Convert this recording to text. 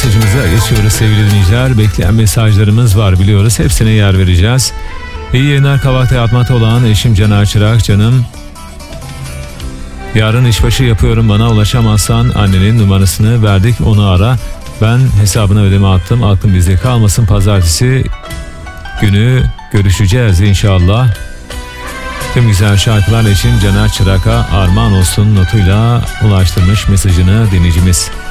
mesajımıza geçiyoruz sevgili dinleyiciler. Bekleyen mesajlarımız var biliyoruz. Hepsine yer vereceğiz. İyi yayınlar, kahvaltı yapmakta olan eşim Caner Çırak. Canım, yarın işbaşı yapıyorum, bana ulaşamazsan annenin numarasını verdik, onu ara. Ben hesabına ödeme attım, aklım bizde kalmasın, pazartesi günü görüşeceğiz inşallah. Tüm güzel şarkılar için Caner Çırak'a armağan olsun notuyla ulaştırmış mesajını dinleyicimiz.